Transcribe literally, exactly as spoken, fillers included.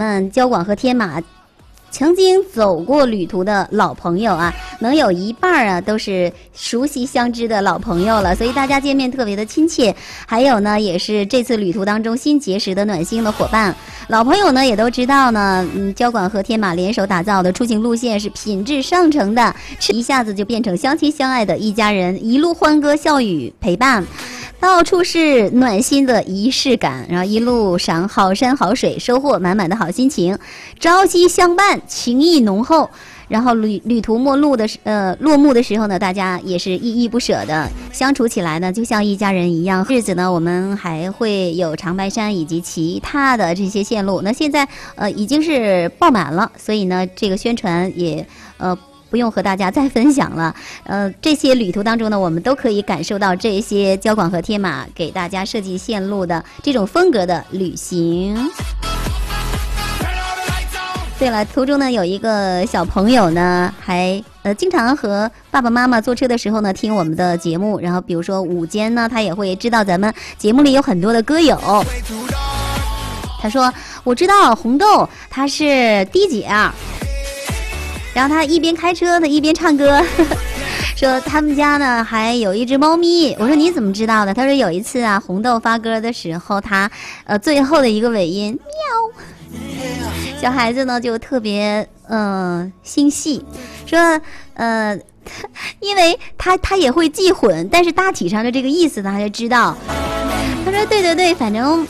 们交广和天马曾经走过旅途的老朋友啊，能有一半啊都是熟悉相知的老朋友了，所以大家见面特别的亲切。还有呢，也是这次旅途当中新结识的暖心的伙伴。老朋友呢也都知道呢，嗯，交广和天马联手打造的出行路线是品质上乘的，一下子就变成相亲相爱的一家人，一路欢歌笑语陪伴。到处是暖心的仪式感，然后一路上好山好水，收获满满的好心情，朝夕相伴，情谊浓厚。然后旅旅途末路的呃落幕的时候呢，大家也是依依不舍的相处起来呢，就像一家人一样。日子呢，我们还会有长白山以及其他的这些线路，那现在呃已经是爆满了，所以呢，这个宣传也呃。不用和大家再分享了，呃，这些旅途当中呢，我们都可以感受到这些交广和天马给大家设计线路的这种风格的旅行。对了，途中呢有一个小朋友呢，还呃经常和爸爸妈妈坐车的时候呢听我们的节目，然后比如说午间呢，他也会知道咱们节目里有很多的歌友。他说：“我知道红豆她是滴姐。”然后他一边开车的一边唱歌，呵呵说他们家呢还有一只猫咪。我说你怎么知道的？他说有一次啊，红豆发歌的时候，他呃最后的一个尾音喵，小孩子呢就特别嗯、呃、心细，说呃，因为他他也会记混，但是大体上的这个意思呢他就知道。他说对对对，反正